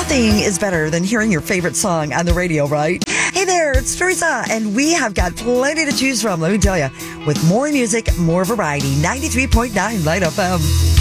Nothing is better than hearing your favorite song on the radio, right? Hey there, it's Teresa, and we have got plenty to choose from, let me tell you. With more music, more variety, 93.9 Light FM.